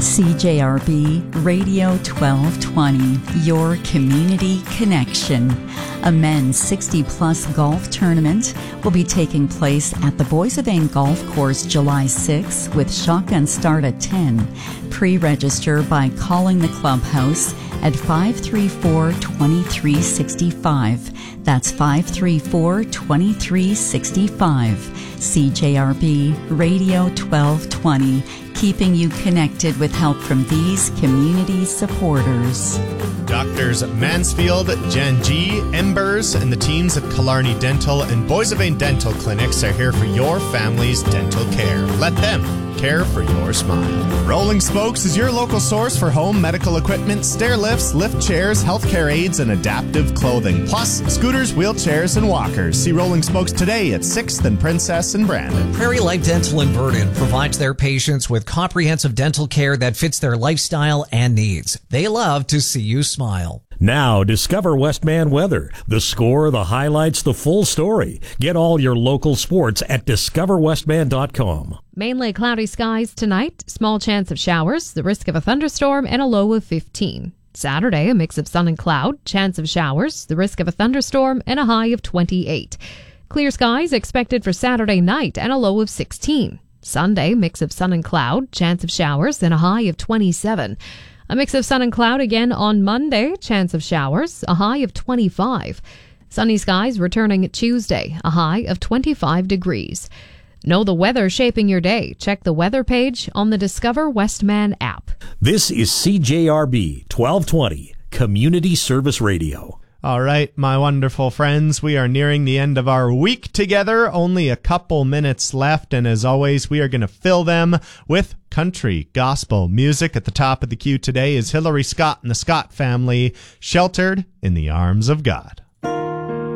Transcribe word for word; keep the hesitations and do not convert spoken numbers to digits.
C J R B Radio twelve twenty, your community connection. A men's sixty plus golf tournament will be taking place at the Boissevain Golf Course July sixth with shotgun start at ten. Pre-register by calling the clubhouse at five three four, two three six five. That's five three four, two three six five. C J R B Radio twelve twenty, keeping you connected with help from these community supporters. Doctors Mansfield, Jan G, Embers, and the teams at Killarney Dental and Boissevain Dental Clinics are here for your family's dental care. Let them care for your smile. Rolling Spokes is your local source for home medical equipment, stair lifts, lift chairs, healthcare aids, and adaptive clothing. Plus, scooters, wheelchairs, and walkers. See Rolling Spokes today at sixth and Princess in Brandon. Prairie Life Dental in Vernon provides their patients with comprehensive dental care that fits their lifestyle and needs. They love to see you smile. Now, discover Westman weather. The score, the highlights, the full story. Get all your local sports at discover westman dot com. Mainly cloudy skies tonight. Small chance of showers. The risk of a thunderstorm and a low of fifteen. Saturday, a mix of sun and cloud. Chance of showers. The risk of a thunderstorm and a high of twenty-eight. Clear skies expected for Saturday night and a low of sixteen. Sunday, mix of sun and cloud. Chance of showers and a high of twenty-seven. A mix of sun and cloud again on Monday, chance of showers, a high of twenty-five. Sunny skies returning Tuesday, a high of twenty-five degrees. Know the weather shaping your day. Check the weather page on the Discover Westman app. This is C J R B twelve twenty, Community Service Radio. All right, my wonderful friends, we are nearing the end of our week together. Only a couple minutes left, and as always, we are going to fill them with country gospel music. At the top of the queue today is Hillary Scott and the Scott family, Sheltered in the Arms of God.